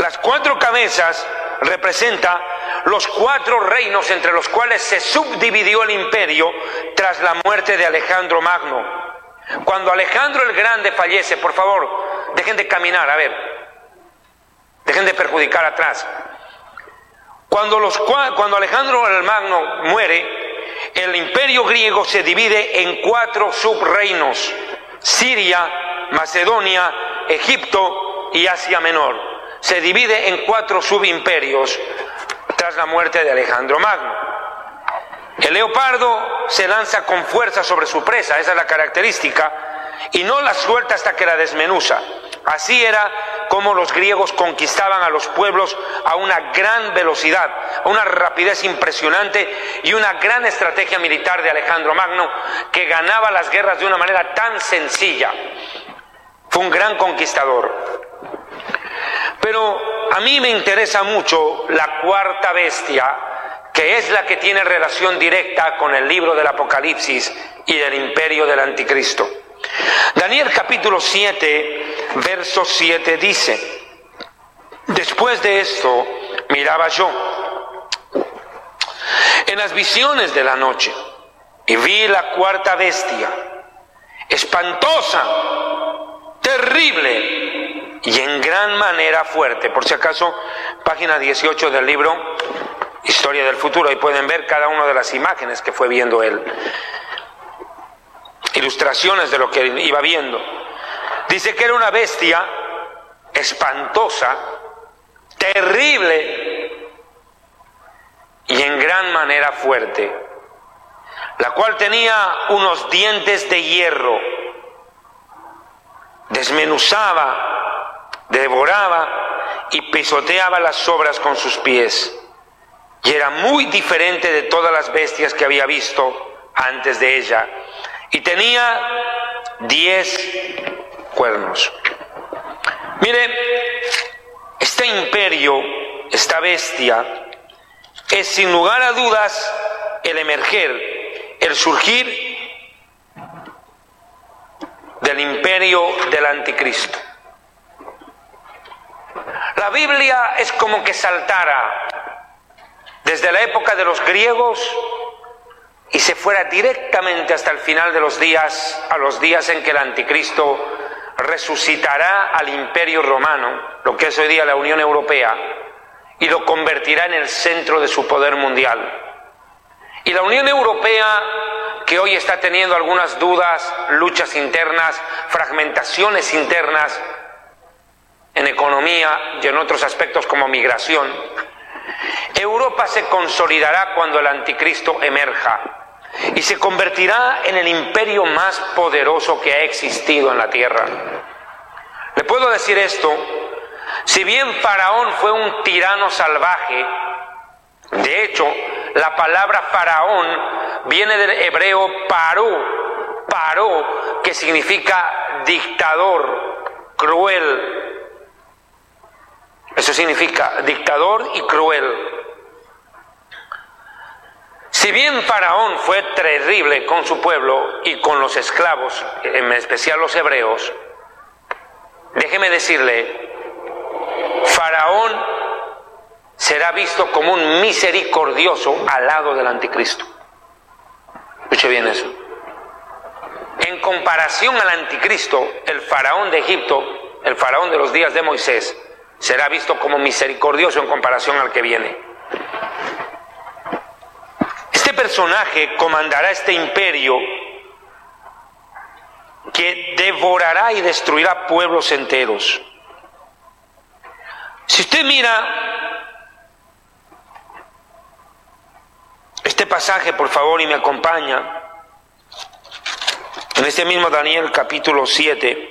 Las 4 cabezas representan los 4 reinos entre los cuales se subdividió el imperio tras la muerte de Alejandro Magno. Cuando Alejandro el Grande fallece, por favor, dejen de caminar, dejen de perjudicar atrás. Cuando Alejandro el Magno muere, el imperio griego se divide en 4 subreinos: Siria, Macedonia, Egipto y Asia Menor. Se divide en 4 subimperios tras la muerte de Alejandro Magno. El leopardo se lanza con fuerza sobre su presa, esa es la característica, y no la suelta hasta que la desmenuza. Así era como los griegos conquistaban a los pueblos a una gran velocidad, a una rapidez impresionante y una gran estrategia militar de Alejandro Magno, que ganaba las guerras de una manera tan sencilla. Fue un gran conquistador. Pero a mí me interesa mucho la 4ª bestia, que es la que tiene relación directa con el libro del Apocalipsis y del imperio del Anticristo. Daniel capítulo 7, verso 7 dice: después de esto miraba yo en las visiones de la noche y vi la 4ª bestia, espantosa, terrible y en gran manera fuerte. Por si acaso, página 18 del libro Historia del Futuro, ahí pueden ver cada una de las imágenes que fue viendo él, ilustraciones de lo que iba viendo. Dice que era una bestia espantosa, terrible y en gran manera fuerte, la cual tenía unos dientes de hierro, desmenuzaba, devoraba y pisoteaba las sobras con sus pies, y era muy diferente de todas las bestias que había visto antes de ella, y tenía 10 cuernos. Mire, este imperio, esta bestia, es sin lugar a dudas el emerger, el surgir del imperio del Anticristo. La Biblia es como que saltara desde la época de los griegos y se fuera directamente hasta el final de los días, a los días en que el Anticristo resucitará al Imperio Romano, lo que es hoy día la Unión Europea, y lo convertirá en el centro de su poder mundial. Y la Unión Europea, que hoy está teniendo algunas dudas, luchas internas, fragmentaciones internas en economía y en otros aspectos como migración, Europa se consolidará cuando el Anticristo emerja y se convertirá en el imperio más poderoso que ha existido en la tierra. Le puedo decir esto: si bien Faraón fue un tirano salvaje, de hecho, la palabra faraón viene del hebreo paró, que significa dictador, cruel. Eso significa dictador y cruel. Si bien Faraón fue terrible con su pueblo y con los esclavos, en especial los hebreos, déjeme decirle, Faraón será visto como un misericordioso al lado del Anticristo. Escuche bien eso. En comparación al Anticristo, el faraón de Egipto, el faraón de los días de Moisés, será visto como misericordioso en comparación al que viene. Este personaje comandará este imperio que devorará y destruirá pueblos enteros. Si usted mira este pasaje, por favor, y me acompaña, en este mismo Daniel capítulo 7,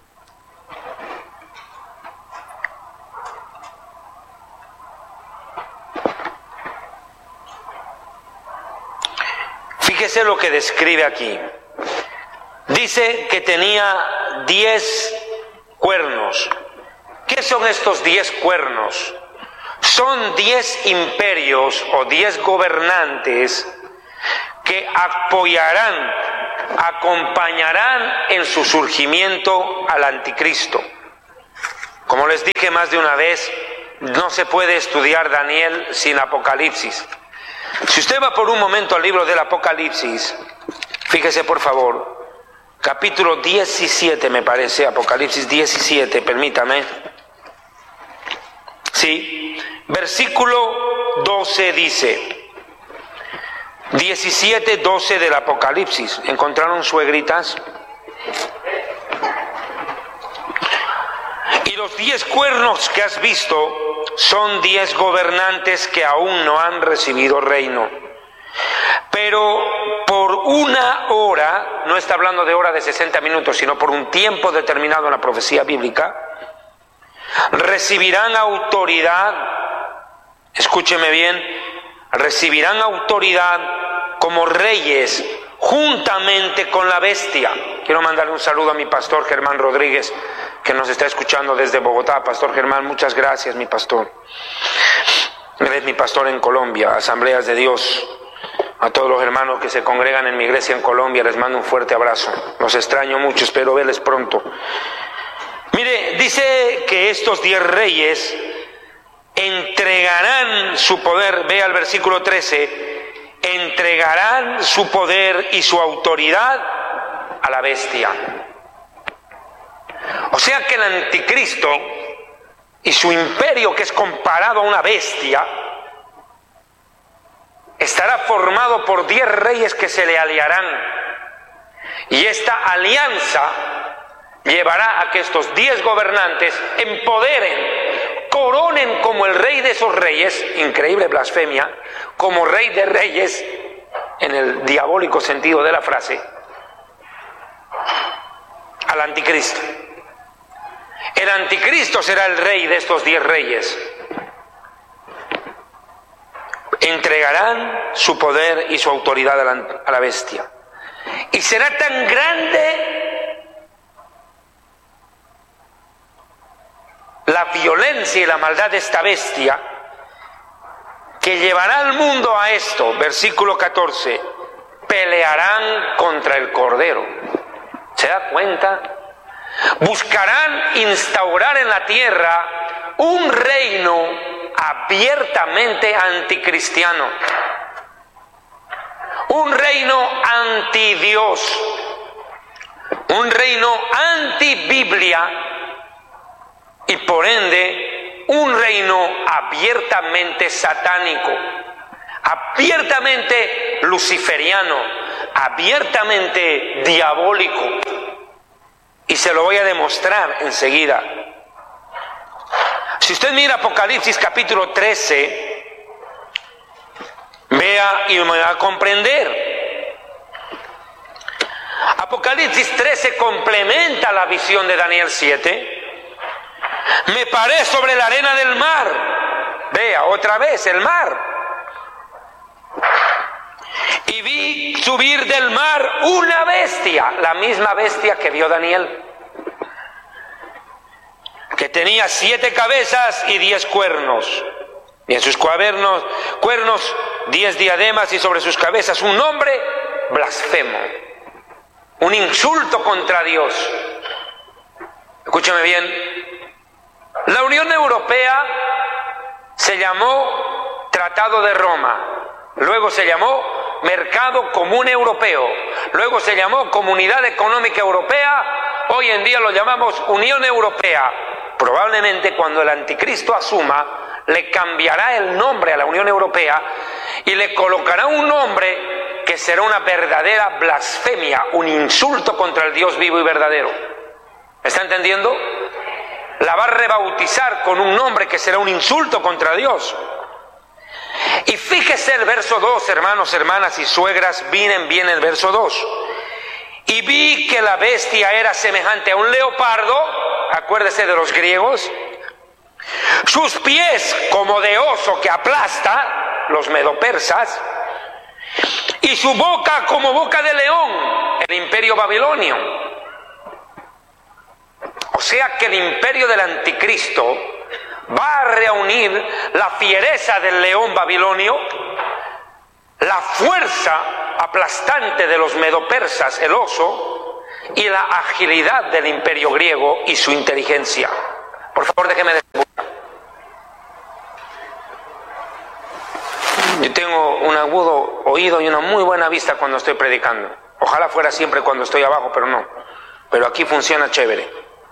fíjese lo que describe aquí. Dice que tenía 10 cuernos. ¿Qué son estos 10 cuernos? Son 10 imperios o 10 gobernantes que apoyarán, acompañarán en su surgimiento al Anticristo. Como les dije más de una vez, no se puede estudiar Daniel sin Apocalipsis. Si usted va por un momento al libro del Apocalipsis, fíjese por favor, capítulo 17 me parece, Apocalipsis 17, permítame. Sí, versículo 12 dice, 17, 12 del Apocalipsis. ¿Encontraron suegritas? Y los 10 cuernos que has visto son 10 gobernantes que aún no han recibido reino. Pero por una hora, no está hablando de hora de 60 minutos, sino por un tiempo determinado en la profecía bíblica, recibirán autoridad, escúcheme bien, recibirán autoridad como reyes juntamente con la bestia. Quiero mandarle un saludo a mi pastor Germán Rodríguez, que nos está escuchando desde Bogotá. Pastor Germán, muchas gracias, mi pastor. Él es mi pastor en Colombia, Asambleas de Dios. A todos los hermanos que se congregan en mi iglesia en Colombia, les mando un fuerte abrazo. Los extraño mucho, espero verles pronto. Mire, dice que estos 10 reyes entregarán su poder, vea el versículo 13, entregarán su poder y su autoridad a la bestia. O sea que el anticristo y su imperio, que es comparado a una bestia, estará formado por 10 reyes que se le aliarán. Y esta alianza llevará a que estos 10 gobernantes empoderen, coronen como el rey de esos reyes, increíble blasfemia, como rey de reyes, en el diabólico sentido de la frase, al anticristo. El anticristo será el rey de estos 10 reyes. Entregarán su poder y su autoridad a la bestia. Y será tan grande la violencia y la maldad de esta bestia que llevará al mundo a esto. Versículo 14, pelearán contra el Cordero. ¿Se da cuenta? Buscarán instaurar en la tierra un reino abiertamente anticristiano, un reino antidios, un reino antibiblia y por ende un reino abiertamente satánico, abiertamente luciferiano, abiertamente diabólico. Y se lo voy a demostrar enseguida. Si usted mira Apocalipsis capítulo 13, vea y me va a comprender. Apocalipsis 13 complementa la visión de Daniel 7. Me paré sobre la arena del mar. Vea, otra vez el mar. Y vi subir del mar una bestia, la misma bestia que vio Daniel, que tenía 7 cabezas y 10 cuernos, y en sus cuernos 10 diademas, y sobre sus cabezas un nombre blasfemo, un insulto contra Dios. Escúchame bien, la Unión Europea se llamó Tratado de Roma, luego se llamó Mercado Común Europeo, luego se llamó Comunidad Económica Europea, hoy en día lo llamamos Unión Europea. Probablemente cuando el anticristo asuma, le cambiará el nombre a la Unión Europea y le colocará un nombre que será una verdadera blasfemia, un insulto contra el Dios vivo y verdadero. ¿Me está entendiendo? La va a rebautizar con un nombre que será un insulto contra Dios. Y fíjese el verso 2, hermanos, hermanas y suegras, miren bien el verso 2. Y vi que la bestia era semejante a un leopardo, acuérdese de los griegos, sus pies como de oso que aplasta, los medopersas, y su boca como boca de león, el imperio babilonio. O sea que el imperio del anticristo va a reunir la fiereza del león babilonio, la fuerza aplastante de los medopersas, el oso, y la agilidad del imperio griego y su inteligencia. Por favor, déjeme decir. tengo un agudo oído y una muy buena vista cuando estoy predicando. Ojalá fuera siempre cuando estoy abajo, pero no. Pero aquí funciona chévere.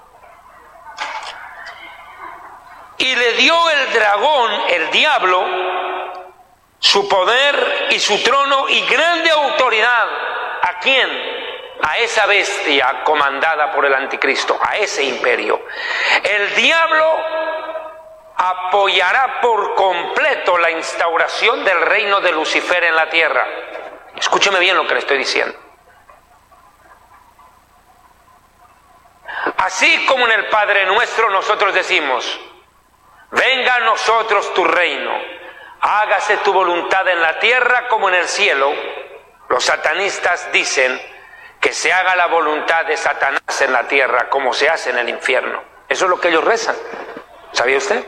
Y le dio el dragón, el diablo, su poder y su trono y grande autoridad. ¿A quién? A esa bestia comandada por el anticristo, a ese imperio. El diablo apoyará por completo la instauración del reino de Lucifer en la tierra. Escúcheme bien lo que le estoy diciendo. Así como en el Padre Nuestro nosotros decimos: venga a nosotros tu reino, hágase tu voluntad en la tierra como en el cielo. Los satanistas dicen que se haga la voluntad de Satanás en la tierra como se hace en el infierno. Eso es lo que ellos rezan. ¿Sabía usted?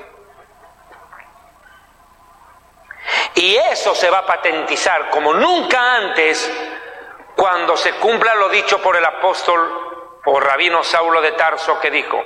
Y eso se va a patentizar como nunca antes cuando se cumpla lo dicho por el apóstol o rabino Saulo de Tarso, que dijo: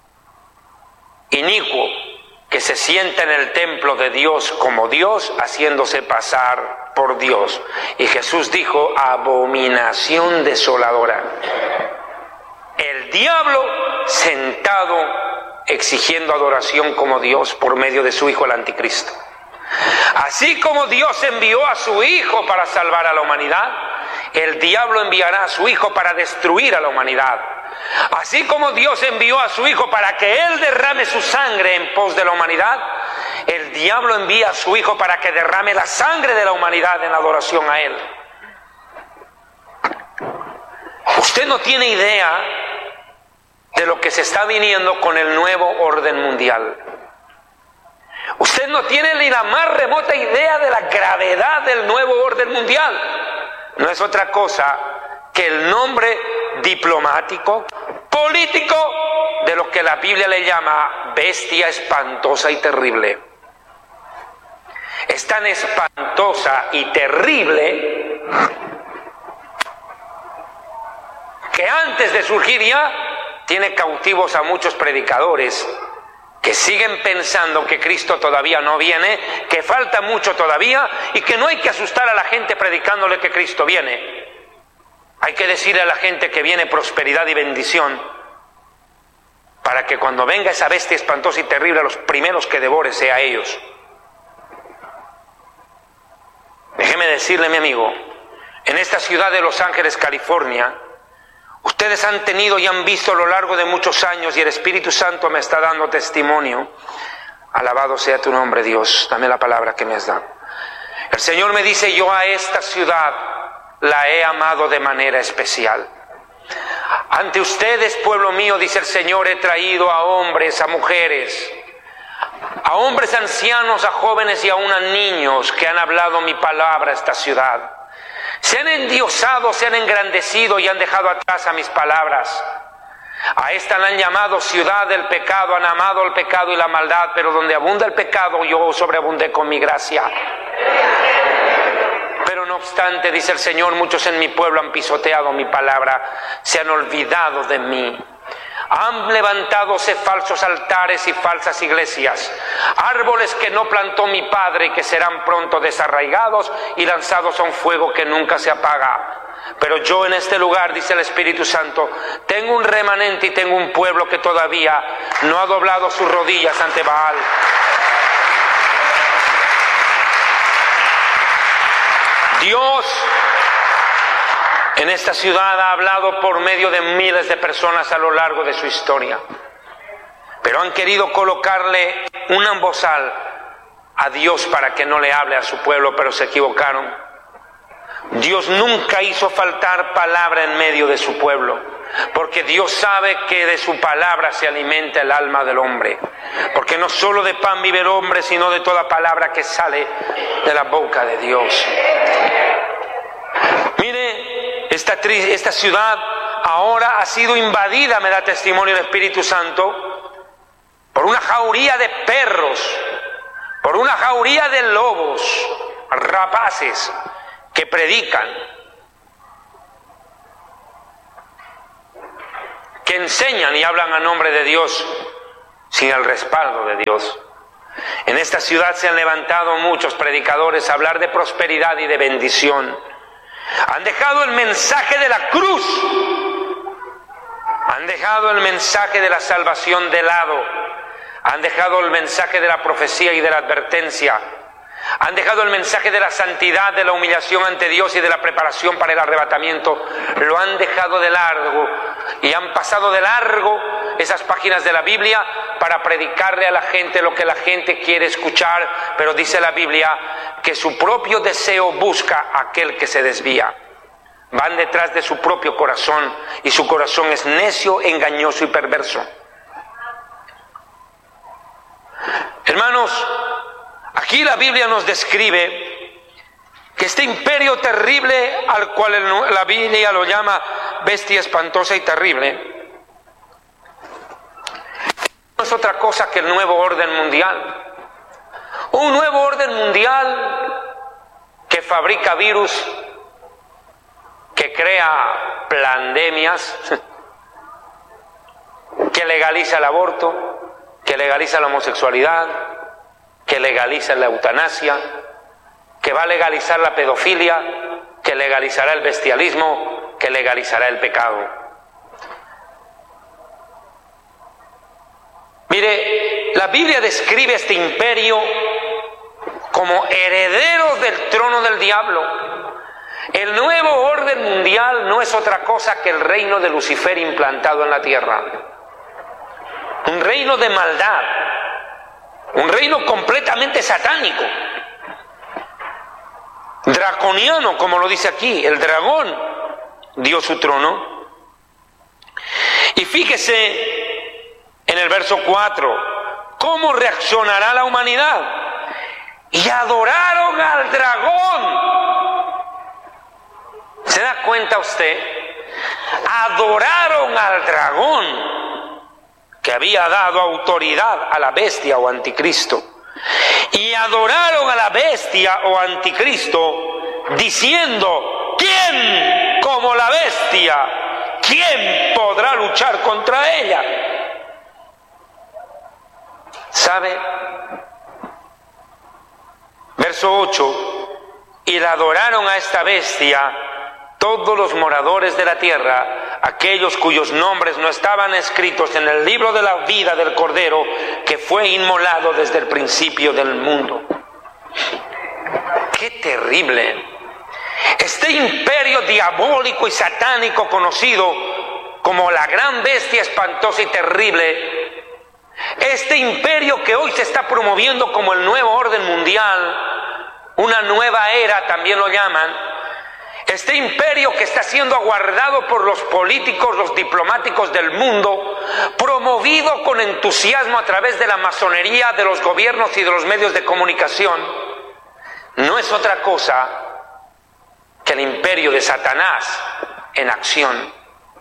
inicuo que se sienta en el templo de Dios como Dios, haciéndose pasar por Dios. Y Jesús dijo: abominación desoladora. El diablo sentado exigiendo adoración como Dios por medio de su hijo el anticristo. Así como Dios envió a su hijo para salvar a la humanidad, el diablo enviará a su hijo para destruir a la humanidad. Así como Dios envió a su hijo para que él derrame su sangre en pos de la humanidad, el diablo envía a su hijo para que derrame la sangre de la humanidad en adoración a él. Usted no tiene idea de lo que se está viniendo con el nuevo orden mundial. Usted no tiene ni la más remota idea de la gravedad del nuevo orden mundial. No es otra cosa que el nombre diplomático, político, de lo que la Biblia le llama bestia espantosa y terrible. Es tan espantosa y terrible que antes de surgir ya tiene cautivos a muchos predicadores que siguen pensando que Cristo todavía no viene, que falta mucho todavía y que no hay que asustar a la gente predicándole que Cristo viene. Hay que decirle a la gente que viene prosperidad y bendición, para que cuando venga esa bestia espantosa y terrible, los primeros que devore sea ellos. Déjeme decirle, mi amigo, en esta ciudad de Los Ángeles, California, ustedes han tenido y han visto a lo largo de muchos años, y el Espíritu Santo me está dando testimonio. Alabado sea tu nombre, Dios. Dame la palabra que me has dado. El Señor me dice: yo a esta ciudad la he amado de manera especial. Ante ustedes, pueblo mío, dice el Señor, he traído a hombres, a mujeres, a hombres ancianos, a jóvenes y aún a niños que han hablado mi palabra a esta ciudad. Se han endiosado, se han engrandecido y han dejado atrás a mis palabras. A esta la han llamado ciudad del pecado, han amado el pecado y la maldad, pero donde abunda el pecado yo sobreabundé con mi gracia. Pero no obstante, dice el Señor, muchos en mi pueblo han pisoteado mi palabra, se han olvidado de mí. Han levantadose falsos altares y falsas iglesias, árboles que no plantó mi Padre y que serán pronto desarraigados y lanzados a un fuego que nunca se apaga. Pero yo en este lugar, dice el Espíritu Santo, tengo un remanente y tengo un pueblo que todavía no ha doblado sus rodillas ante Baal. Dios en esta ciudad ha hablado por medio de miles de personas a lo largo de su historia, pero han querido colocarle un bozal a Dios para que no le hable a su pueblo, pero se equivocaron. Dios nunca hizo faltar palabra en medio de su pueblo, porque Dios sabe que de su palabra se alimenta el alma del hombre, porque no solo de pan vive el hombre, sino de toda palabra que sale de la boca de Dios. Mire, esta ciudad ahora ha sido invadida, me da testimonio el Espíritu Santo, por una jauría de perros, por una jauría de lobos rapaces que predican, que enseñan y hablan a nombre de Dios sin el respaldo de Dios. En esta ciudad se han levantado muchos predicadores a hablar de prosperidad y de bendición. Han dejado el mensaje de la cruz, han dejado el mensaje de la salvación de lado, han dejado el mensaje de la profecía y de la advertencia, han dejado el mensaje de la santidad, de la humillación ante Dios y de la preparación para el arrebatamiento. Lo han dejado de largo y han pasado de largo esas páginas de la Biblia para predicarle a la gente lo que la gente quiere escuchar, pero dice la Biblia que su propio deseo busca a aquel que se desvía. Van detrás de su propio corazón y su corazón es necio, engañoso y perverso. Hermanos, aquí la Biblia nos describe que este imperio terrible, al cual la Biblia lo llama bestia espantosa y terrible, no es otra cosa que el nuevo orden mundial. Un nuevo orden mundial que fabrica virus, que crea pandemias, que legaliza el aborto, que legaliza la homosexualidad, que legaliza la eutanasia, que va a legalizar la pedofilia, que legalizará el bestialismo, que legalizará el pecado. Mire, la Biblia describe este imperio como heredero del trono del diablo. El nuevo orden mundial no es otra cosa que el reino de Lucifer implantado en la tierra. Un reino de maldad, un reino completamente satánico, draconiano, como lo dice aquí. El dragón dio su trono. Y fíjese en el verso 4, ¿cómo reaccionará la humanidad? Y adoraron al dragón. ¿Se da cuenta usted? Adoraron al dragón, que había dado autoridad a la bestia o anticristo. Y adoraron a la bestia o anticristo, diciendo: ¿quién como la bestia? ¿Quién podrá luchar contra ella? ¿Sabe? Verso 8: y la adoraron a esta bestia todos los moradores de la tierra, aquellos cuyos nombres no estaban escritos en el libro de la vida del Cordero, que fue inmolado desde el principio del mundo. ¡Qué terrible! Este imperio diabólico y satánico conocido como la gran bestia espantosa y terrible, este imperio que hoy se está promoviendo como el nuevo orden mundial, una nueva era también lo llaman, este imperio que está siendo aguardado por los políticos, los diplomáticos del mundo, promovido con entusiasmo a través de la masonería, de los gobiernos y de los medios de comunicación, no es otra cosa que el imperio de Satanás en acción.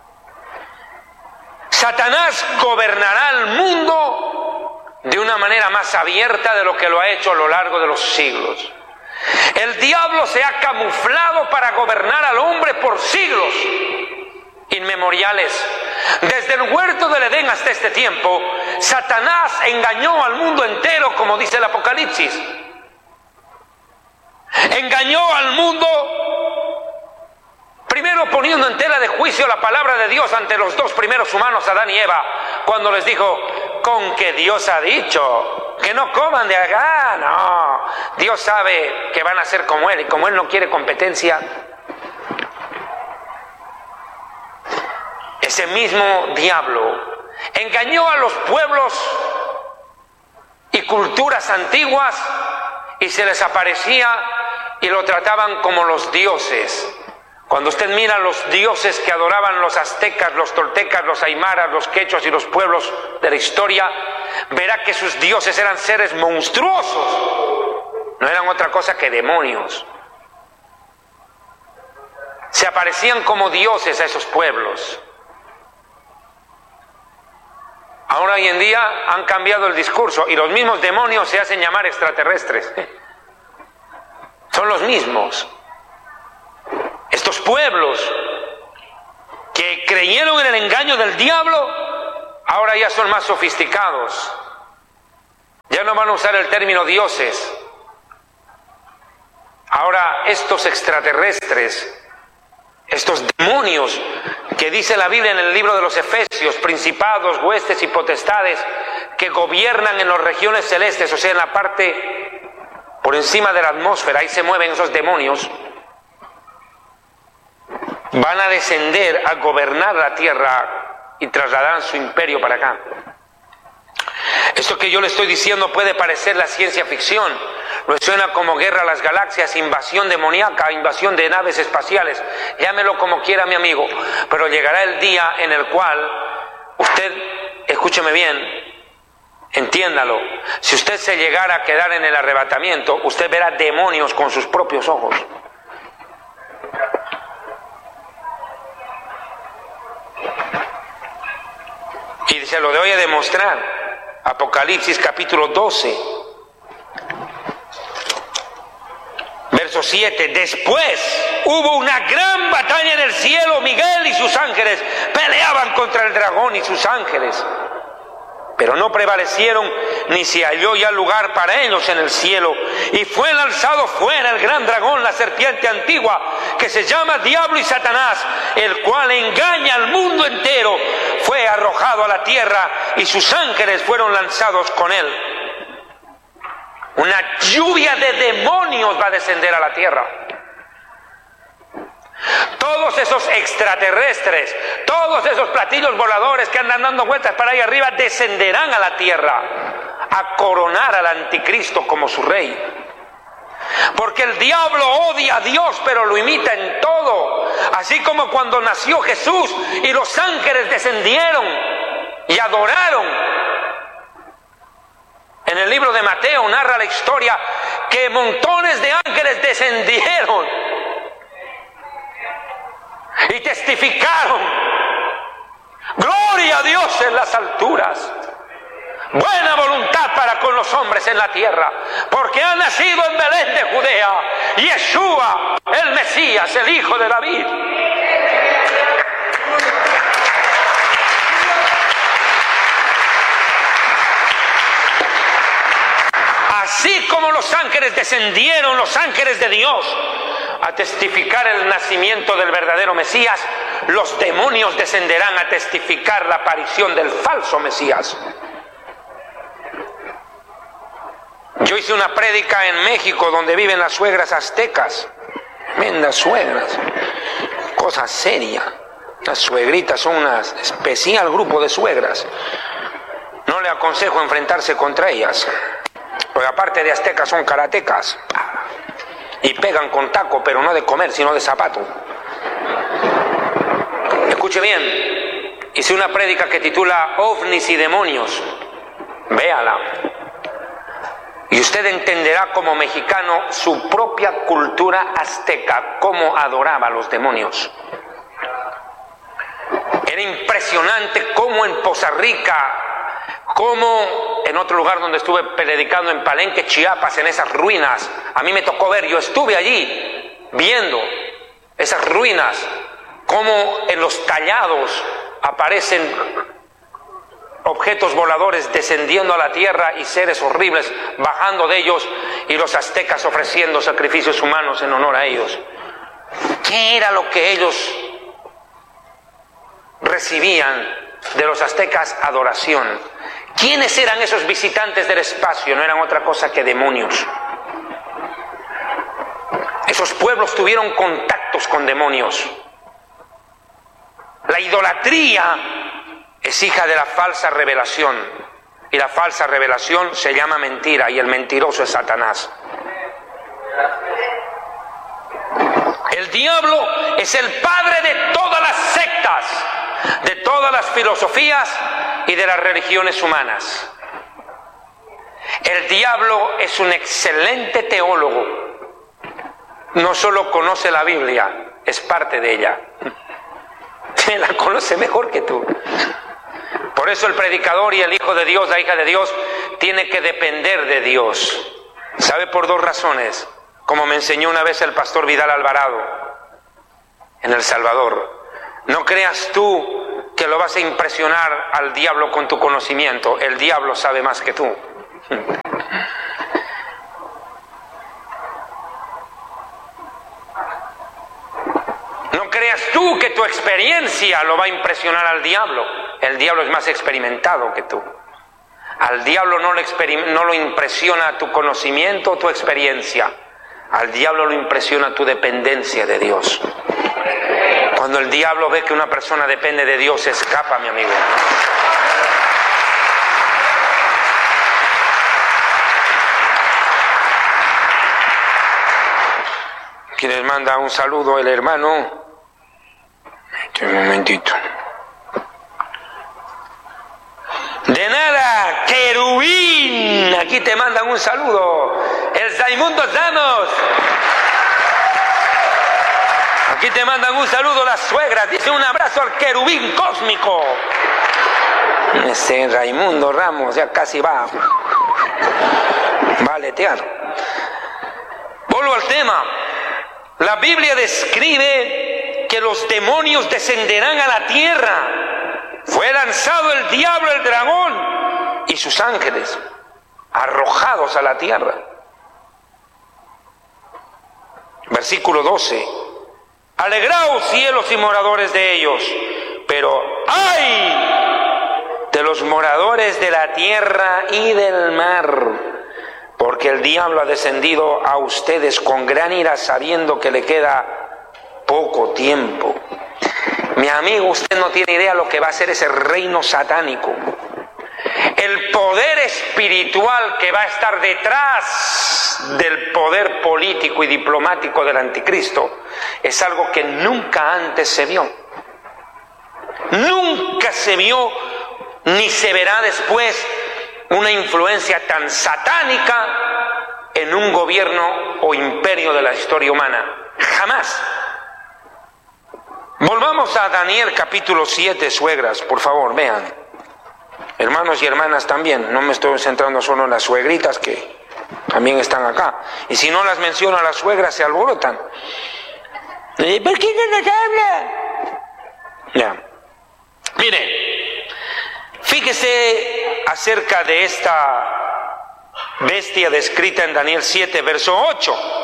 Satanás gobernará el mundo de una manera más abierta de lo que lo ha hecho a lo largo de los siglos. El diablo se ha camuflado para gobernar al hombre por siglos inmemoriales. Desde el huerto del Edén hasta este tiempo, Satanás engañó al mundo entero, como dice el Apocalipsis. Engañó al mundo, primero poniendo en tela de juicio la palabra de Dios ante los dos primeros humanos, Adán y Eva, cuando les dijo: con que Dios ha dicho que no coman de acá. No, Dios sabe que van a ser como Él, y como Él no quiere competencia, ese mismo diablo engañó a los pueblos y culturas antiguas y se les aparecía y lo trataban como los dioses. Cuando usted mira los dioses que adoraban los aztecas, los toltecas, los aymaras, los quechuas y los pueblos de la historia, verá que sus dioses eran seres monstruosos, no eran otra cosa que demonios. Se aparecían como dioses a esos pueblos. Ahora hoy en día han cambiado el discurso y los mismos demonios se hacen llamar extraterrestres. Son los mismos. Estos pueblos que creyeron en el engaño del diablo, ahora ya son más sofisticados. Ya no van a usar el término dioses. Ahora estos extraterrestres, estos demonios que dice la Biblia en el libro de los Efesios, principados, huestes y potestades que gobiernan en las regiones celestes, o sea, en la parte por encima de la atmósfera, ahí se mueven esos demonios, van a descender a gobernar la tierra y trasladarán su imperio para acá. Esto que yo le estoy diciendo puede parecer la ciencia ficción, lo suena como guerra a las galaxias, invasión demoníaca, invasión de naves espaciales, llámelo como quiera mi amigo, pero llegará el día en el cual usted, escúcheme bien, entiéndalo, si usted se llegara a quedar en el arrebatamiento, usted verá demonios con sus propios ojos. Y se lo voy a demostrar. Apocalipsis capítulo 12, verso 7. Después hubo una gran batalla en el cielo. Miguel y sus ángeles peleaban contra el dragón y sus ángeles, pero no prevalecieron, ni se halló ya lugar para ellos en el cielo. Y fue lanzado fuera el gran dragón, la serpiente antigua, que se llama Diablo y Satanás, el cual engaña al mundo entero. Fue arrojado a la tierra y sus ángeles fueron lanzados con él. Una lluvia de demonios va a descender a la tierra. Todos esos extraterrestres, todos esos platillos voladores que andan dando vueltas para ahí arriba, descenderán a la tierra a coronar al anticristo como su rey. Porque el diablo odia a Dios, pero lo imita en todo. Así como cuando nació Jesús y los ángeles descendieron y adoraron. En el libro de Mateo narra la historia que montones de ángeles descendieron y testificaron: gloria a Dios en las alturas, buena voluntad para con los hombres en la tierra, porque ha nacido en Belén de Judea Yeshua, el Mesías, el hijo de David. Así como los ángeles descendieron, los ángeles de Dios, a testificar el nacimiento del verdadero Mesías, los demonios descenderán a testificar la aparición del falso Mesías. Yo hice una prédica en México donde viven las suegras aztecas, tremendas suegras, cosa seria. Las suegritas son un especial grupo de suegras. No le aconsejo enfrentarse contra ellas, porque aparte de aztecas son karatecas y pegan con taco, pero no de comer sino de zapato. Escuche bien, hice una prédica que titula OVNIs y demonios, véala y usted entenderá como mexicano su propia cultura azteca, cómo adoraba a los demonios. Era impresionante cómo en Poza Rica, como en otro lugar donde estuve predicando, en Palenque, Chiapas, en esas ruinas, a mí me tocó ver, yo estuve allí viendo esas ruinas, como en los tallados aparecen objetos voladores descendiendo a la tierra y seres horribles bajando de ellos, y los aztecas ofreciendo sacrificios humanos en honor a ellos. ¿Qué era lo que ellos recibían de los aztecas? Adoración. ¿Quiénes eran esos visitantes del espacio? No eran otra cosa que demonios. Esos pueblos tuvieron contactos con demonios. La idolatría es hija de la falsa revelación, y la falsa revelación se llama mentira, y el mentiroso es Satanás. El diablo es el padre de todas las sectas, de todas las filosofías y de las religiones humanas. El diablo es un excelente teólogo. No solo conoce la Biblia, es parte de ella. La conoce mejor que tú. Por eso el predicador y el hijo de Dios, la hija de Dios, tiene que depender de Dios. ¿Sabe? Por dos razones. Como me enseñó una vez el pastor Vidal Alvarado en El Salvador. No creas tú que lo vas a impresionar al diablo con tu conocimiento. El diablo sabe más que tú. tu experiencia lo va a impresionar al diablo. El diablo es más experimentado que tú. Al diablo no lo impresiona tu conocimiento o tu experiencia. Al diablo lo impresiona tu dependencia de Dios. Cuando el diablo ve que una persona depende de Dios, escapa, mi amigo. ¿Quién les manda un saludo? El hermano. Un momentito. De nada, querubín. Aquí te mandan un saludo. El Raimundo Ramos. Aquí te mandan un saludo las suegras. Dice un abrazo al querubín cósmico. Ese Raimundo Ramos ya casi va a aletear. Vuelvo al tema. La Biblia describe que los demonios descenderán a la tierra. Fue lanzado el diablo, el dragón y sus ángeles, arrojados a la tierra. Versículo 12. Alegraos, cielos y moradores de ellos, pero ¡ay! De los moradores de la tierra y del mar, porque el diablo ha descendido a ustedes con gran ira, sabiendo que le queda poco tiempo. Mi amigo, usted no tiene idea lo que va a ser ese reino satánico. El poder espiritual que va a estar detrás del poder político y diplomático del anticristo es algo que nunca antes se vio. Nunca se vio ni se verá después una influencia tan satánica en un gobierno o imperio de la historia humana. Jamás. Volvamos a Daniel capítulo 7, suegras, por favor, vean. Hermanos y hermanas también, no me estoy centrando solo en las suegritas que también están acá. Y si no las menciono a las suegras se alborotan. ¿Por qué no nos habla? Ya. Mire, fíjese acerca de esta bestia descrita en Daniel 7, verso 8.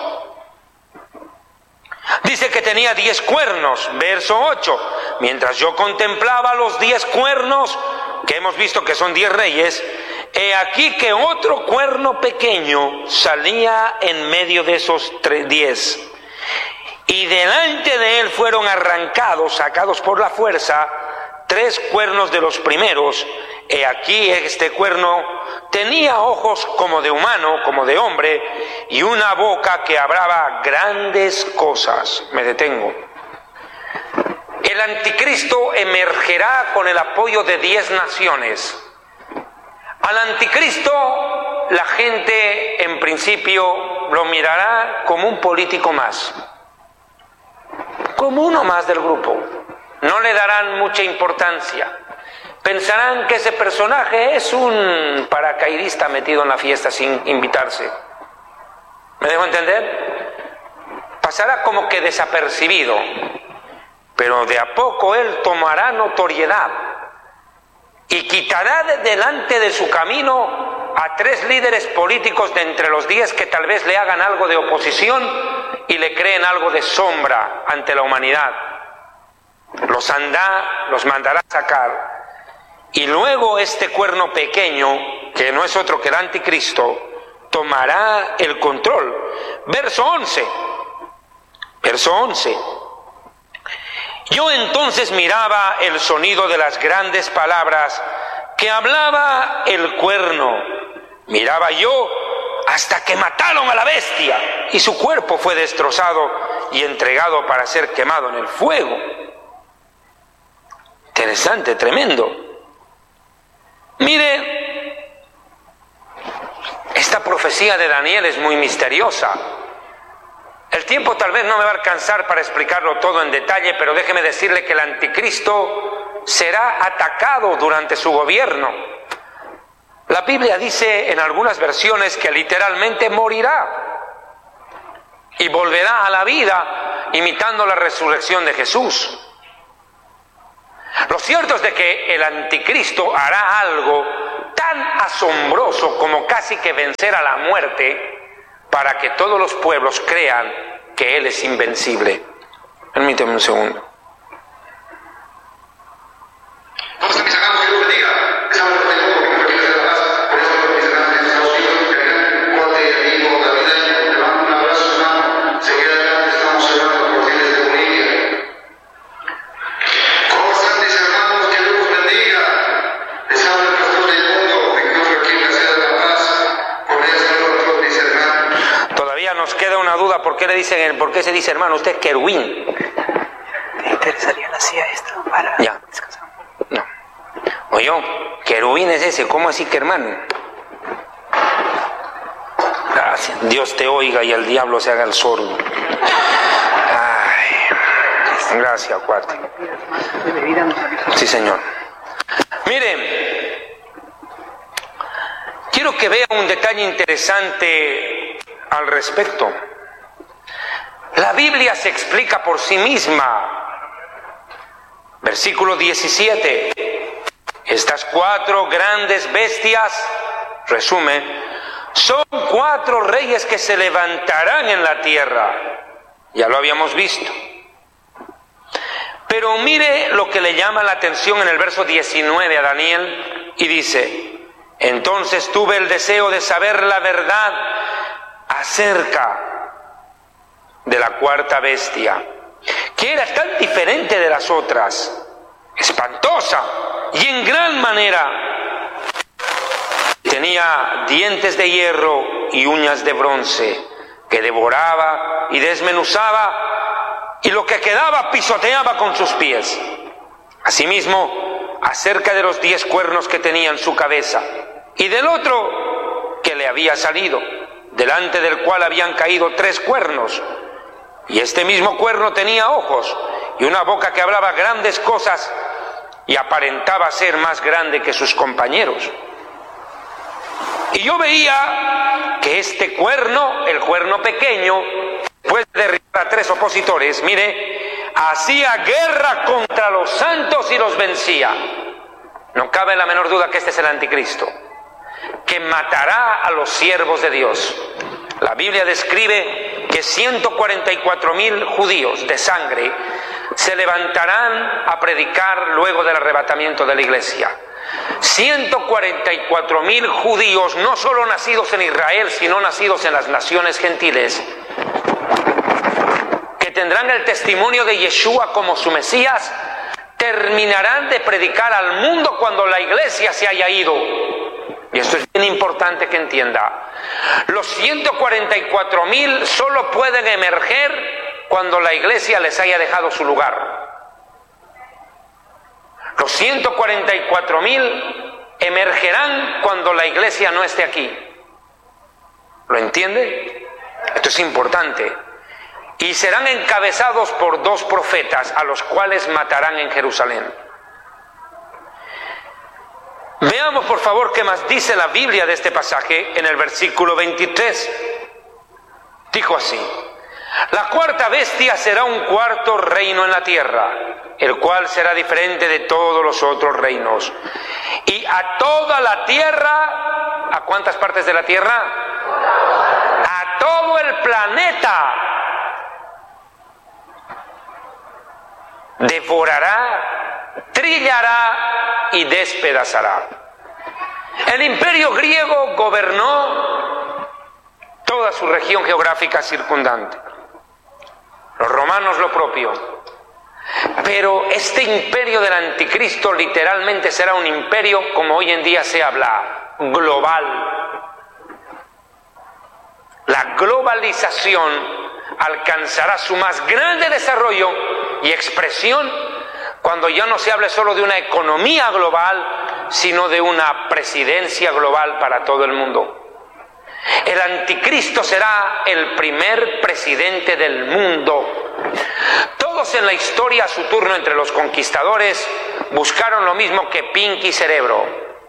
Dice que tenía 10 cuernos, verso 8. Mientras yo contemplaba los 10 cuernos, que hemos visto que son 10 reyes, he aquí que otro cuerno pequeño salía en medio de esos 10. Y delante de él fueron arrancados, sacados por la fuerza, 3 cuernos de los primeros. He aquí este cuerno tenía ojos como de humano, como de hombre, y una boca que hablaba grandes cosas. Me detengo. El anticristo emergerá con el apoyo de 10 naciones. Al anticristo la gente en principio lo mirará como un político más, como uno más del grupo. No le darán mucha importancia. Pensarán que ese personaje es un paracaidista metido en la fiesta sin invitarse. ¿Me dejo entender? Pasará como que desapercibido, pero de a poco él tomará notoriedad y quitará de delante de su camino a 3 líderes políticos de entre los 10 que tal vez le hagan algo de oposición y le creen algo de sombra ante la humanidad. Los mandará a sacar. Y luego este cuerno pequeño, que no es otro que el anticristo, tomará el control. Verso 11. Verso 11. Yo entonces miraba el sonido de las grandes palabras que hablaba el cuerno. Miraba yo hasta que mataron a la bestia y su cuerpo fue destrozado y entregado para ser quemado en el fuego. Interesante, tremendo. Mire, esta profecía de Daniel es muy misteriosa. El tiempo tal vez no me va a alcanzar para explicarlo todo en detalle, pero déjeme decirle que el anticristo será atacado durante su gobierno. La Biblia dice en algunas versiones que literalmente morirá y volverá a la vida imitando la resurrección de Jesús. Lo cierto es de que el anticristo hará algo tan asombroso como casi que vencer a la muerte para que todos los pueblos crean que él es invencible. Permíteme un segundo. ¿Por qué se dice hermano? Usted es querubín. ¿Te interesaría la siesta para descansar un poco? No. Oye, querubín es ese, ¿cómo así que hermano? Gracias. Dios te oiga y el diablo se haga el sordo. Ay. Gracias, cuate. Sí, señor. Miren, quiero que vean un detalle interesante al respecto. La Biblia se explica por sí misma. Versículo 17. Estas 4 grandes bestias, resumen, son 4 reyes que se levantarán en la tierra. Ya lo habíamos visto. Pero mire lo que le llama la atención en el verso 19 a Daniel y dice: entonces tuve el deseo de saber la verdad acerca de la 4ª bestia, que era tan diferente de las otras, espantosa y en gran manera. Tenía dientes de hierro y uñas de bronce, que devoraba y desmenuzaba, y lo que quedaba pisoteaba con sus pies. Asimismo, acerca de los 10 cuernos que tenía en su cabeza, y del otro que le había salido, delante del cual habían caído 3 cuernos, y este mismo cuerno tenía ojos y una boca que hablaba grandes cosas y aparentaba ser más grande que sus compañeros. Y yo veía que este cuerno, el cuerno pequeño, después de derribar a 3 opositores, mire, hacía guerra contra los santos y los vencía. No cabe la menor duda que este es el anticristo, que matará a los siervos de Dios. La Biblia describe que 144.000 judíos de sangre se levantarán a predicar luego del arrebatamiento de la iglesia. 144.000 judíos, no solo nacidos en Israel, sino nacidos en las naciones gentiles, que tendrán el testimonio de Yeshua como su Mesías, terminarán de predicar al mundo cuando la iglesia se haya ido. Y esto es bien importante que entienda. Los 144.000 solo pueden emerger cuando la iglesia les haya dejado su lugar. Los 144.000 emergerán cuando la iglesia no esté aquí. ¿Lo entiende? Esto es importante. Y serán encabezados por 2 profetas, a los cuales matarán en Jerusalén. Veamos por favor qué más dice la Biblia de este pasaje en el versículo 23. Dijo así: la 4ª bestia será un 4º reino en la tierra, el cual será diferente de todos los otros reinos. Y a toda la tierra, ¿a cuántas partes de la tierra? A todo el planeta devorará, trillará y despedazará. El imperio griego gobernó toda su región geográfica circundante. Los romanos lo propio. Pero este imperio del anticristo literalmente será un imperio, como hoy en día se habla, global. La globalización alcanzará su más grande desarrollo y expresión cuando ya no se hable solo de una economía global, sino de una presidencia global para todo el mundo. El anticristo será el primer presidente del mundo. Todos en la historia, a su turno entre los conquistadores, buscaron lo mismo que Pinky Cerebro.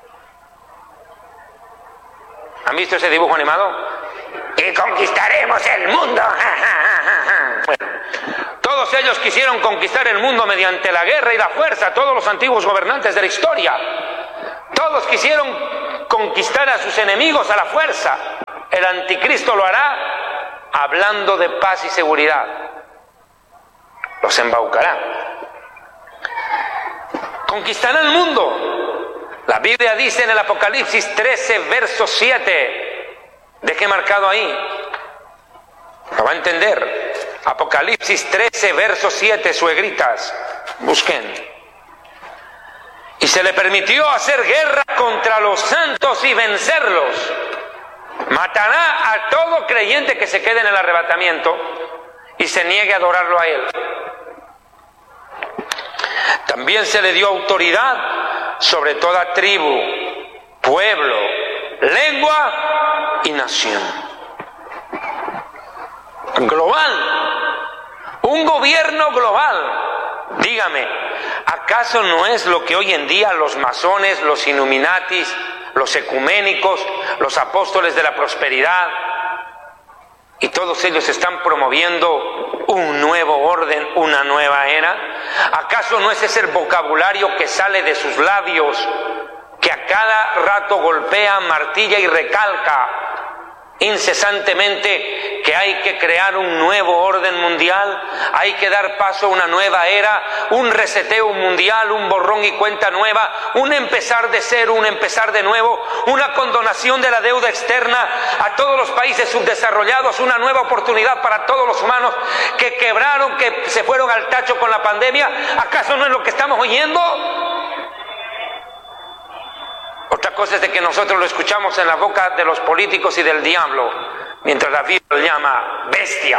¿Han visto ese dibujo animado? ¡Y conquistaremos el mundo! Bueno, todos ellos quisieron conquistar el mundo mediante la guerra y la fuerza, todos los antiguos gobernantes de la historia. Todos quisieron conquistar a sus enemigos a la fuerza. El anticristo lo hará hablando de paz y seguridad. Los embaucará. conquistará el mundo. La Biblia dice en el Apocalipsis 13, verso 7, deje marcado ahí, lo va a entender. Apocalipsis 13, verso 7, suegritas, busquen. Y se le permitió hacer guerra contra los santos y vencerlos. Matará a todo creyente que se quede en el arrebatamiento y se niegue a adorarlo a él. También se le dio autoridad sobre toda tribu, pueblo, lengua y nación. Global, un gobierno global. Dígame, ¿acaso no es lo que hoy en día los masones, los Illuminatis, los ecuménicos, los apóstoles de la prosperidad y todos ellos están promoviendo un nuevo orden, una nueva era? ¿Acaso no es ese el vocabulario que sale de sus labios, que a cada rato golpea, martilla y recalca incesantemente que hay que crear un nuevo orden mundial, hay que dar paso a una nueva era, un reseteo mundial, un borrón y cuenta nueva, un empezar de cero, un empezar de nuevo, una condonación de la deuda externa a todos los países subdesarrollados, una nueva oportunidad para todos los humanos que quebraron, que se fueron al tacho con la pandemia? ¿Acaso no es lo que estamos oyendo? Otra cosa es de que nosotros lo escuchamos en la boca de los políticos y del diablo, mientras la Biblia lo llama bestia.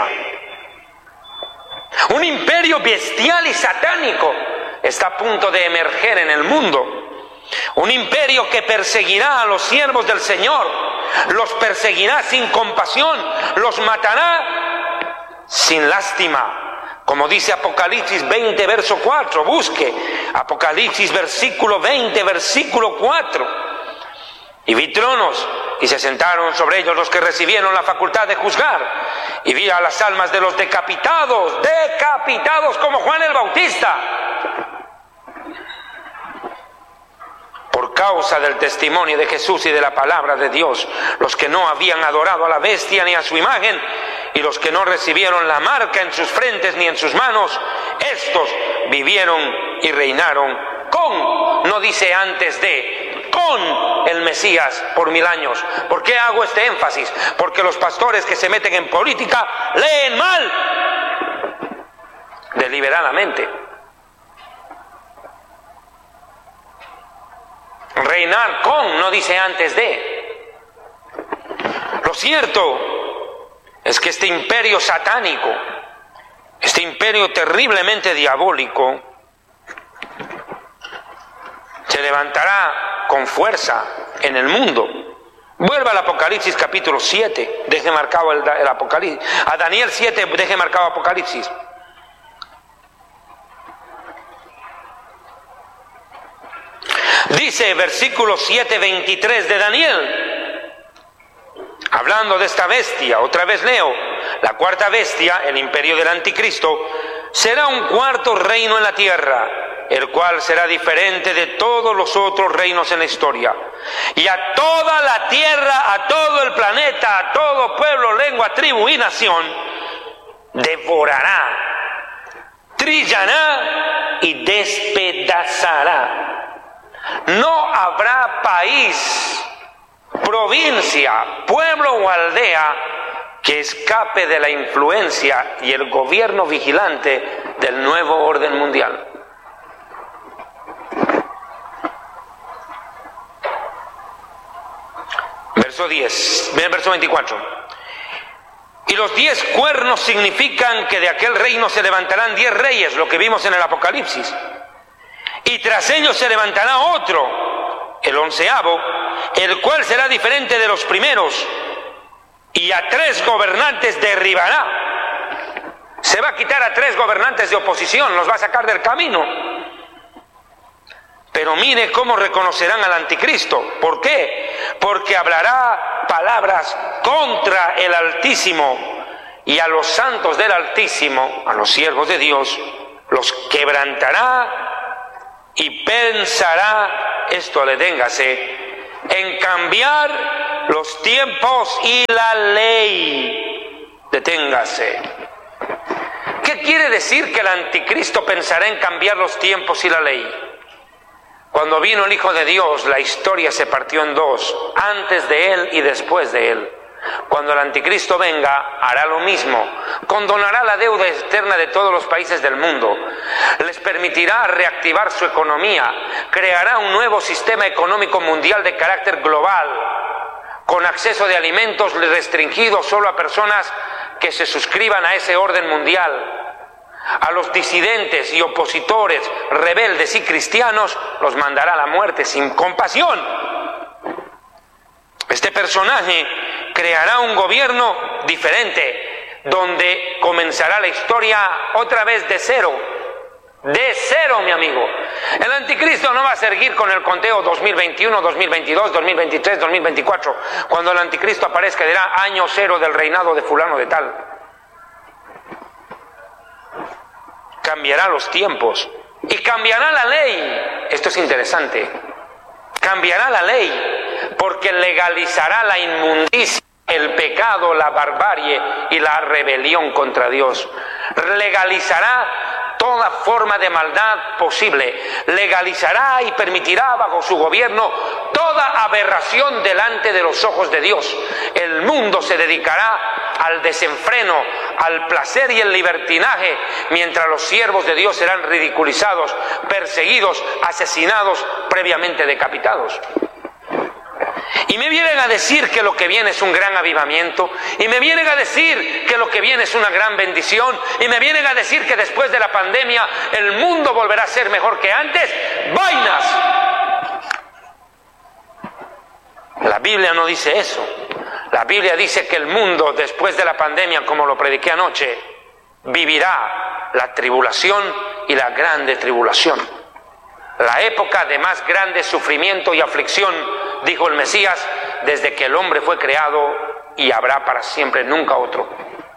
Un imperio bestial y satánico está a punto de emerger en el mundo. Un imperio que perseguirá a los siervos del Señor, los perseguirá sin compasión, los matará sin lástima. Como dice Apocalipsis 20, verso 4, busque Apocalipsis versículo 20, versículo 4. Y vi tronos, y se sentaron sobre ellos los que recibieron la facultad de juzgar. Y vi a las almas de los decapitados, decapitados como Juan el Bautista, por causa del testimonio de Jesús y de la palabra de Dios, los que no habían adorado a la bestia ni a su imagen, y los que no recibieron la marca en sus frentes ni en sus manos, estos vivieron y reinaron con, no dice antes de, con el Mesías por 1000 años. ¿Por qué hago este énfasis? Porque los pastores que se meten en política leen mal, deliberadamente. Reinar con, no dice antes de. Lo cierto es que este imperio satánico, este imperio terriblemente diabólico, se levantará con fuerza en el mundo. Vuelva al Apocalipsis capítulo 7, deje marcado el Apocalipsis. A Daniel 7, deje marcado Apocalipsis. Dice versículo 7, 23 de Daniel, hablando de esta bestia, otra vez leo, la cuarta bestia, el imperio del anticristo, será un cuarto reino en la tierra, el cual será diferente de todos los otros reinos en la historia. Y a toda la tierra, a todo el planeta, a todo pueblo, lengua, tribu y nación, devorará, trillará y despedazará. No habrá país, provincia, pueblo o aldea que escape de la influencia y el gobierno vigilante del nuevo orden mundial. Verso 10, verso 24. Y los 10 cuernos significan que de aquel reino se levantarán 10 reyes, lo que vimos en el Apocalipsis. Y tras ellos se levantará otro, el 11º, el cual será diferente de los primeros, y a 3 gobernantes derribará. Se va a quitar a 3 gobernantes de oposición, los va a sacar del camino. Pero mire cómo reconocerán al anticristo. ¿Por qué? Porque hablará palabras contra el Altísimo, y a los santos del Altísimo, a los siervos de Dios, los quebrantará y pensará, esto deténgase, en cambiar los tiempos y la ley. Deténgase. ¿Qué quiere decir que el anticristo pensará en cambiar los tiempos y la ley? Cuando vino el Hijo de Dios, la historia se partió en dos, antes de Él y después de Él. Cuando el anticristo venga, hará lo mismo, condonará la deuda externa de todos los países del mundo, les permitirá reactivar su economía, creará un nuevo sistema económico mundial de carácter global, con acceso de alimentos restringidos solo a personas que se suscriban a ese orden mundial. A los disidentes y opositores, rebeldes y cristianos, los mandará a la muerte sin compasión. Este personaje creará un gobierno diferente, donde comenzará la historia otra vez de cero. De cero, mi amigo. El anticristo no va a seguir con el conteo 2021, 2022, 2023, 2024. Cuando el anticristo aparezca dirá año cero del reinado de fulano de tal. Cambiará los tiempos y cambiará la ley. Esto es interesante. Cambiará la ley porque legalizará la inmundicia, el pecado, la barbarie y la rebelión contra Dios. Legalizará toda forma de maldad posible. Legalizará y permitirá bajo su gobierno toda aberración delante de los ojos de Dios. El mundo se dedicará al desenfreno, al placer y el libertinaje, mientras los siervos de Dios serán ridiculizados, perseguidos, asesinados, previamente decapitados. Y me vienen a decir que lo que viene es un gran avivamiento, y me vienen a decir que lo que viene es una gran bendición, y me vienen a decir que después de la pandemia el mundo volverá a ser mejor que antes. ¡Vainas! La Biblia no dice eso. La Biblia dice que el mundo después de la pandemia, como lo prediqué anoche, vivirá la tribulación y la grande tribulación. La época de más grande sufrimiento y aflicción, dijo el Mesías, desde que el hombre fue creado, y habrá para siempre, nunca otro.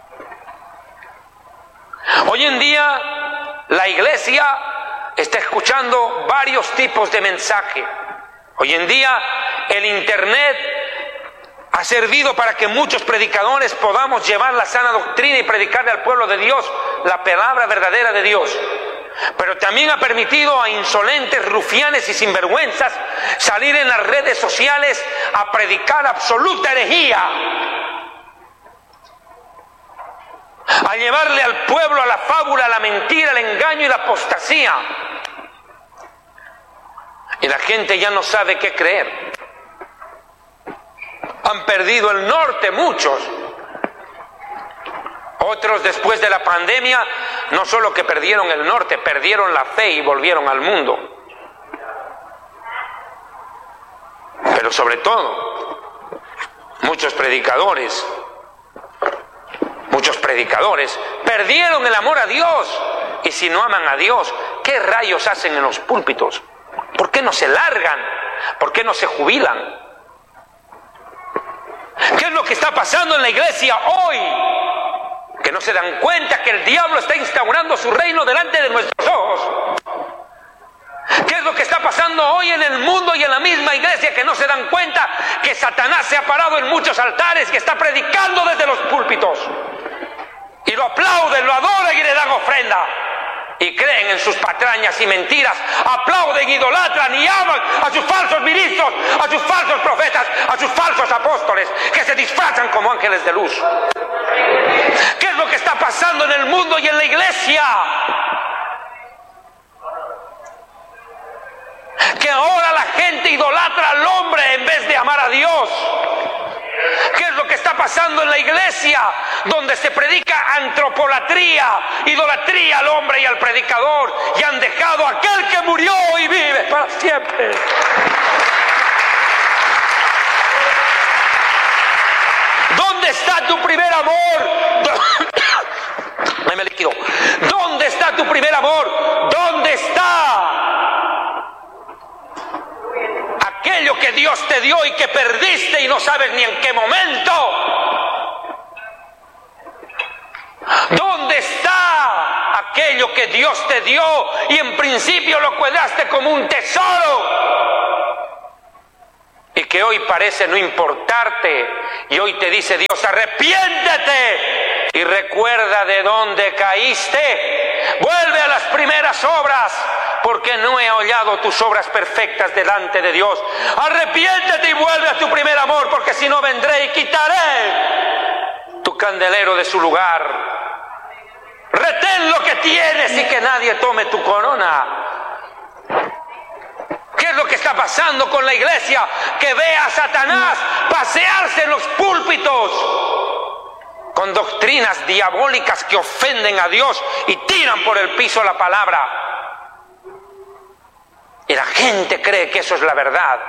Hoy en día la iglesia está escuchando varios tipos de mensaje. Hoy en día el internet ha servido para que muchos predicadores podamos llevar la sana doctrina y predicarle al pueblo de Dios la palabra verdadera de Dios. Pero también ha permitido a insolentes, rufianes y sinvergüenzas salir en las redes sociales a predicar absoluta herejía, a llevarle al pueblo a la fábula, a la mentira, al engaño y la apostasía. Y la gente ya no sabe qué creer. Han perdido el norte muchos. Otros, después de la pandemia, no solo que perdieron el norte, perdieron la fe y volvieron al mundo. Pero sobre todo, muchos predicadores perdieron el amor a Dios. Y si no aman a Dios, ¿qué rayos hacen en los púlpitos? ¿Por qué no se largan? ¿Por qué no se jubilan? ¿Qué es lo que está pasando en la iglesia hoy? Que no se dan cuenta que el diablo está instaurando su reino delante de nuestros ojos. ¿Qué es lo que está pasando hoy en el mundo y en la misma iglesia? Que no se dan cuenta que Satanás se ha parado en muchos altares y está predicando desde los púlpitos. Y lo aplauden, lo adoran y le dan ofrenda. Y creen en sus patrañas y mentiras, aplauden, idolatran y aman a sus falsos ministros, a sus falsos profetas, a sus falsos apóstoles, que se disfrazan como ángeles de luz. ¿Qué es lo que está pasando en el mundo y en la iglesia? Que ahora la gente idolatra al hombre en vez de amar a Dios. ¿Qué es lo que está pasando en la iglesia? Donde se predica antropolatría, idolatría al hombre y al predicador, y han dejado a aquel que murió y vive para siempre. ¿Dónde está tu primer amor? Ay, me líquido. ¿Dónde está tu primer amor? ¿Dónde está aquello que Dios te dio y que perdiste y no sabes ni en qué momento? ¿Dónde está aquello que Dios te dio y en principio lo cuidaste como un tesoro y que hoy parece no importarte? Y hoy te dice Dios: arrepiéntete y recuerda de dónde caíste. Vuelve a las primeras obras, porque no he hallado tus obras perfectas delante de Dios. Arrepiéntete y vuelve a tu primer amor, porque si no vendré y quitaré tu candelero de su lugar. Retén lo que tienes y que nadie tome tu corona. ¿Qué es lo que está pasando con la iglesia? Que ve a Satanás pasearse en los púlpitos con doctrinas diabólicas que ofenden a Dios y tiran por el piso la palabra. Y la gente cree que eso es la verdad.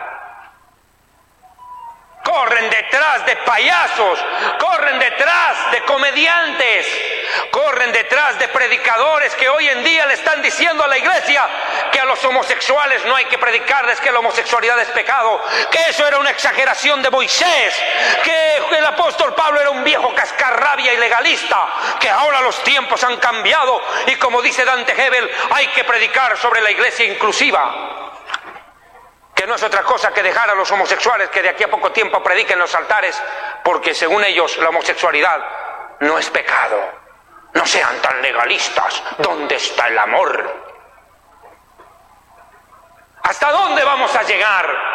Corren detrás de payasos, corren detrás de comediantes, corren detrás de predicadores que hoy en día le están diciendo a la iglesia que a los homosexuales no hay que predicarles que la homosexualidad es pecado, que eso era una exageración de Moisés, que el apóstol Pablo era un viejo cascarrabia y legalista, que ahora los tiempos han cambiado y, como dice Dante Hebel, hay que predicar sobre la iglesia inclusiva. Que no es otra cosa que dejar a los homosexuales que de aquí a poco tiempo prediquen los altares, porque según ellos la homosexualidad no es pecado. No sean tan legalistas. ¿Dónde está el amor? ¿Hasta dónde vamos a llegar?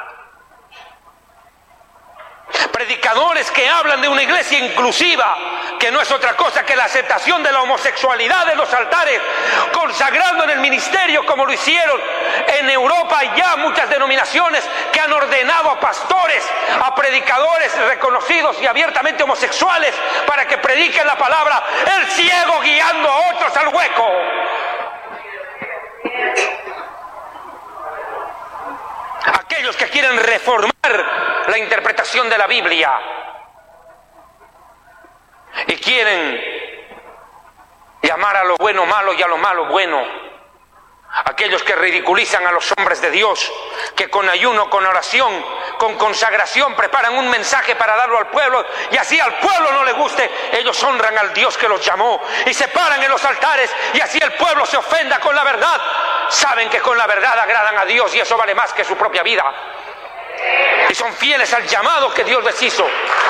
Predicadores que hablan de una iglesia inclusiva, que no es otra cosa que la aceptación de la homosexualidad en los altares, consagrando en el ministerio como lo hicieron en Europa ya muchas denominaciones que han ordenado a pastores, a predicadores reconocidos y abiertamente homosexuales para que prediquen la palabra, el ciego guiando a otros al hueco. Aquellos que quieren reformar la interpretación de la Biblia y quieren llamar a lo bueno malo y a lo malo bueno. Aquellos que ridiculizan a los hombres de Dios, que con ayuno, con oración, con consagración preparan un mensaje para darlo al pueblo, y así al pueblo no le guste, ellos honran al Dios que los llamó y se paran en los altares, y así el pueblo se ofenda con la verdad. Saben que con la verdad agradan a Dios y eso vale más que su propia vida, y son fieles al llamado que Dios les hizo.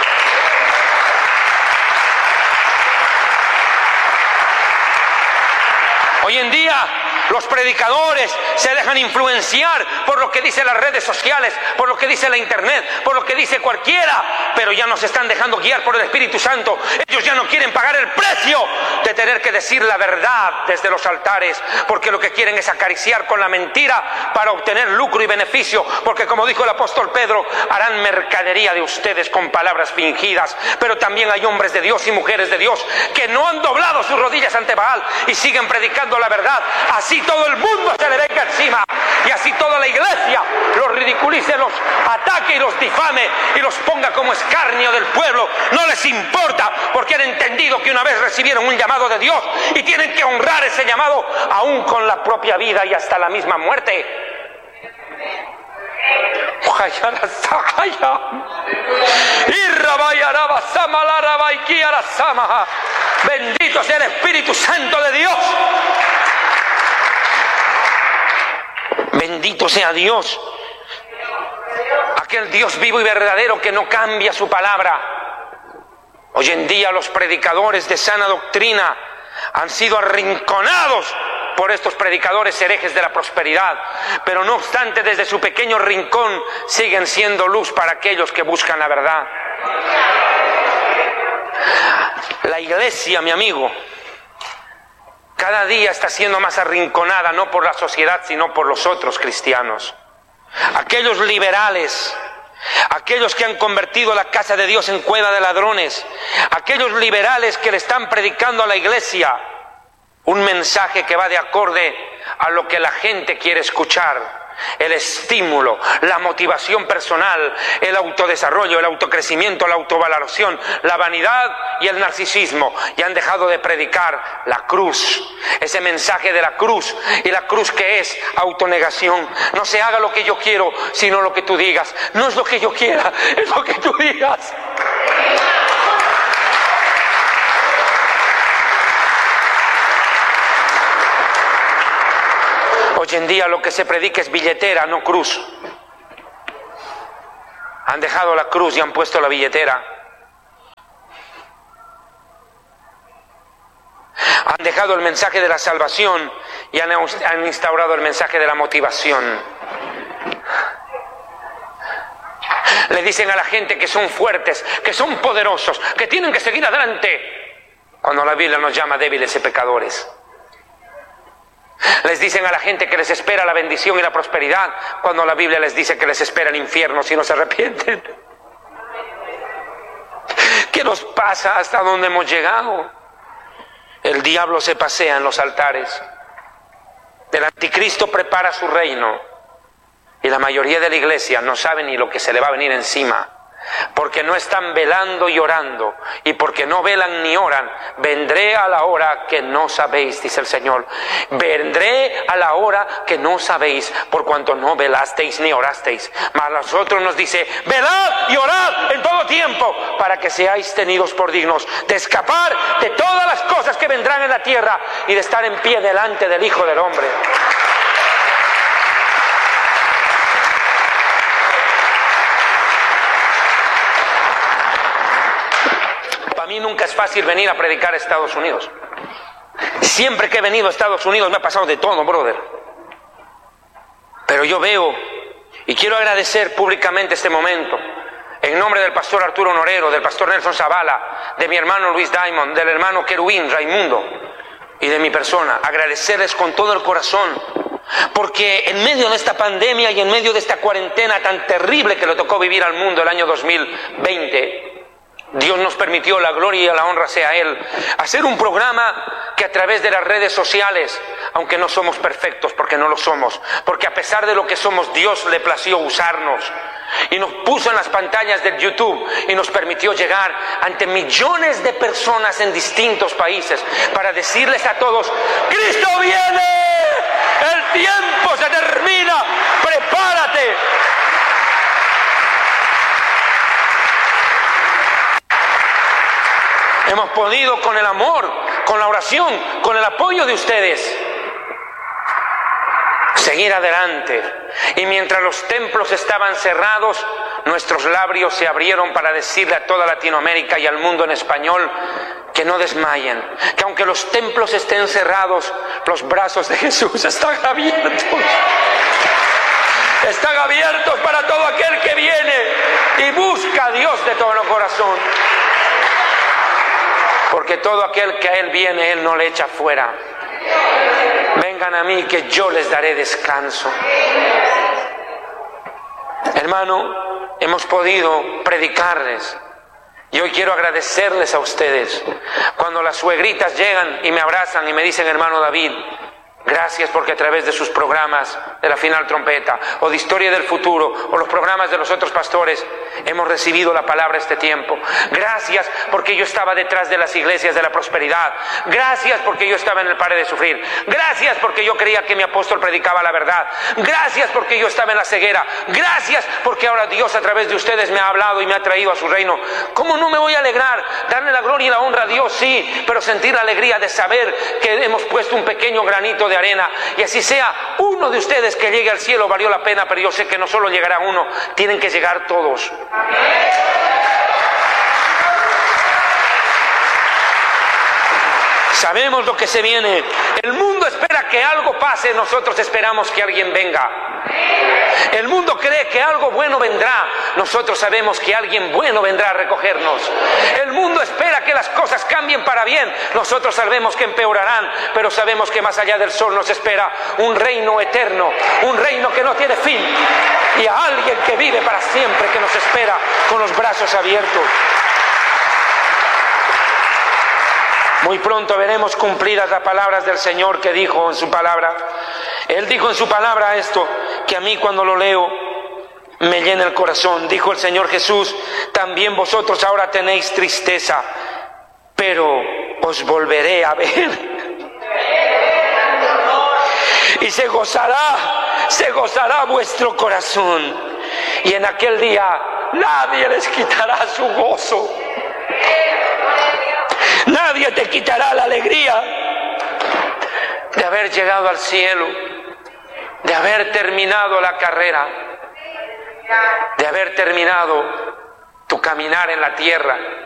Hoy en día los predicadores se dejan influenciar por lo que dicen las redes sociales, por lo que dice la internet, por lo que dice cualquiera, pero ya no se están dejando guiar por el Espíritu Santo. Ellos ya no quieren pagar el precio de tener que decir la verdad desde los altares, porque lo que quieren es acariciar con la mentira para obtener lucro y beneficio, porque como dijo el apóstol Pedro, harán mercadería de ustedes con palabras fingidas. Pero también hay hombres de Dios y mujeres de Dios que no han doblado sus rodillas ante Baal y siguen predicando la verdad. Así todo el mundo se le venga encima y así toda la iglesia los ridiculice, los ataque y los difame y los ponga como escarnio del pueblo. No les importa, porque han entendido que una vez recibieron un llamado de Dios y tienen que honrar ese llamado aún con la propia vida y hasta la misma muerte. Bendito sea el Espíritu Santo de Dios. Bendito sea Dios, aquel Dios vivo y verdadero que no cambia su palabra. Hoy en día los predicadores de sana doctrina han sido arrinconados por estos predicadores herejes de la prosperidad, pero no obstante desde su pequeño rincón siguen siendo luz para aquellos que buscan la verdad. La iglesia, mi amigo, cada día está siendo más arrinconada, no por la sociedad, sino por los otros cristianos. Aquellos liberales, aquellos que han convertido la casa de Dios en cueva de ladrones, aquellos liberales que le están predicando a la iglesia un mensaje que va de acorde a lo que la gente quiere escuchar. El estímulo, la motivación personal, el autodesarrollo, el autocrecimiento, la autovaloración, la vanidad y el narcisismo, y han dejado de predicar la cruz, ese mensaje de la cruz, y la cruz que es autonegación. No se haga lo que yo quiero, sino lo que tú digas. No es lo que yo quiera, es lo que tú digas. Hoy en día lo que se predica es billetera, no cruz. Han dejado la cruz y han puesto la billetera. Han dejado el mensaje de la salvación y han instaurado el mensaje de la motivación. Le dicen a la gente que son fuertes, que son poderosos, que tienen que seguir adelante, cuando la Biblia nos llama débiles y pecadores. Les dicen a la gente que les espera la bendición y la prosperidad, cuando la Biblia les dice que les espera el infierno si no se arrepienten. ¿Qué nos pasa? ¿Hasta dónde hemos llegado? El diablo se pasea en los altares. El anticristo prepara su reino. Y la mayoría de la iglesia no sabe ni lo que se le va a venir encima. Porque no están velando y orando. Y porque no velan ni oran. Vendré a la hora que no sabéis, dice el Señor. Vendré a la hora que no sabéis, por cuanto no velasteis ni orasteis. Mas a nosotros nos dice: velad y orad en todo tiempo, para que seáis tenidos por dignos de escapar de todas las cosas que vendrán en la tierra y de estar en pie delante del Hijo del Hombre. A mí nunca es fácil venir a predicar a Estados Unidos. Siempre que he venido a Estados Unidos me ha pasado de todo, brother. Pero yo veo, y quiero agradecer públicamente este momento, en nombre del pastor Arturo Norero, del pastor Nelson Zavala, de mi hermano Luis Diamond, del hermano Querubín Raimundo y de mi persona, agradecerles con todo el corazón, porque en medio de esta pandemia y en medio de esta cuarentena tan terrible que le tocó vivir al mundo el año 2020, Dios nos permitió, la gloria y la honra sea a Él, hacer un programa que a través de las redes sociales, aunque no somos perfectos, porque no lo somos, porque a pesar de lo que somos, Dios le plació usarnos y nos puso en las pantallas del YouTube y nos permitió llegar ante millones de personas en distintos países para decirles a todos: ¡Cristo viene! ¡El tiempo se termina! ¡Prepárate! Hemos podido, con el amor, con la oración, con el apoyo de ustedes, seguir adelante. Y mientras los templos estaban cerrados, nuestros labios se abrieron para decirle a toda Latinoamérica y al mundo en español que no desmayen, que aunque los templos estén cerrados, los brazos de Jesús están abiertos. Están abiertos para todo aquel que viene y busca a Dios de todo el corazón. Porque todo aquel que a Él viene, Él no le echa fuera. Vengan a mí que yo les daré descanso. Hermano, hemos podido predicarles. Y hoy quiero agradecerles a ustedes. Cuando las suegritas llegan y me abrazan y me dicen: hermano David, gracias porque a través de sus programas de La Final Trompeta o de Historia del Futuro o los programas de los otros pastores hemos recibido la palabra este tiempo. Gracias porque yo estaba detrás de las iglesias de la prosperidad. Gracias porque yo estaba en el Pare de Sufrir. Gracias porque yo creía que mi apóstol predicaba la verdad. Gracias porque yo estaba en la ceguera. Gracias porque ahora Dios a través de ustedes me ha hablado y me ha traído a su reino. ¿Cómo no me voy a alegrar? Darle la gloria y la honra a Dios, sí, pero sentir la alegría de saber que hemos puesto un pequeño granito de arena, y así sea uno de ustedes que llegue al cielo, valió la pena. Pero yo sé que no solo llegará uno, tienen que llegar todos. Sabemos lo que se viene. El mundo espera que algo pase, nosotros esperamos que alguien venga. El mundo cree que algo bueno vendrá, nosotros sabemos que alguien bueno vendrá a recogernos. El mundo espera que las cosas cambien para bien, nosotros sabemos que empeorarán, pero sabemos que más allá del sol nos espera un reino eterno, un reino que no tiene fin, y a alguien que vive para siempre, que nos espera con los brazos abiertos. Muy pronto veremos cumplidas las palabras del Señor que dijo en su palabra. Él dijo en su palabra esto, que a mí cuando lo leo me llena el corazón. Dijo el Señor Jesús: también vosotros ahora tenéis tristeza, pero os volveré a ver. Y se gozará vuestro corazón. Y en aquel día nadie les quitará su gozo. Nadie te quitará la alegría de haber llegado al cielo, de haber terminado la carrera, de haber terminado tu caminar en la tierra.